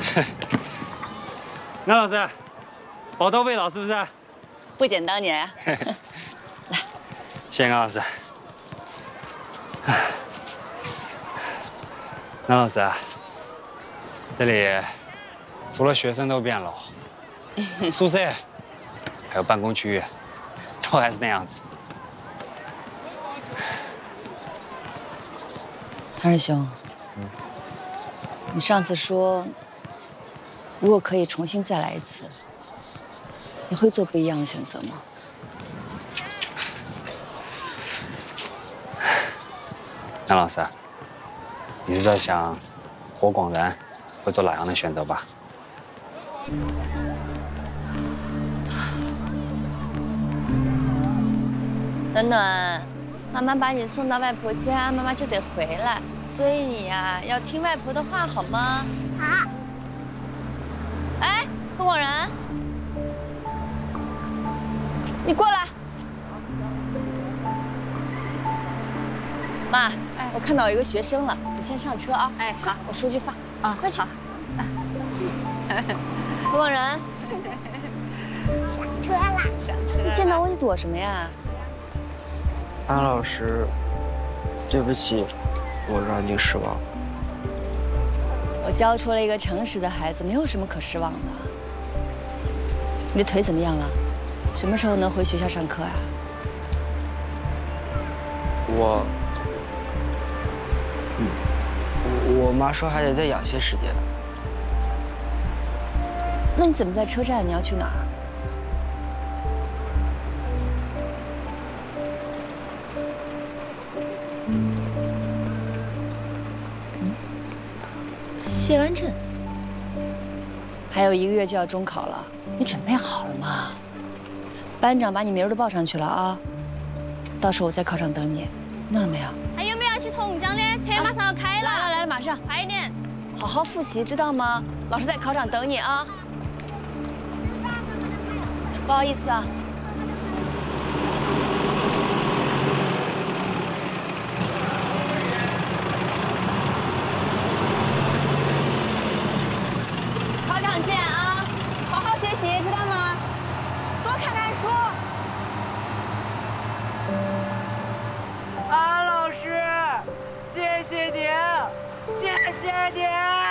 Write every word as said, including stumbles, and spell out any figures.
那老师，报到位了是不是？ 不简当年啊！来， 谢谢安老师。那老师，这里除了学生都变了，宿舍还有办公区域，都还是那样子。 唐师兄，嗯、你上次说，如果可以重新再来一次，你会做不一样的选择吗？ 杨老师，你是在想火广人会做哪样的选择吧？ 暖暖，妈妈把你送到外婆家，妈妈就得回来，所以你呀要听外婆的话，好吗？ 好。 哎，何广仁，你过来。妈，哎，我看到有一个学生了，你先上车啊。哎，好，我说句话啊，快去。何广仁， 车了。 你见到我你躲什么呀？ 安老师，对不起，我让您失望。 我教出了一个诚实的孩子，没有什么可失望的。你的腿怎么样了？什么时候能回学校上课啊？ 我，嗯，我我妈说还得再养些时间。 那你怎么在车站？你要去哪儿？嗯，谢湾镇。还有一个月就要中考了，你准备好了吗？班长把你名儿都报上去了啊，到时候我在考场等你，弄了没有？ 还有没有要去桐江的？车马上要开了。 来了来了，马上， 快一点。 好好复习，知道吗？老师在考场等你啊。不好意思啊。考场见啊！好好学习，知道吗？多看看书。 安老师，谢谢您，谢谢您。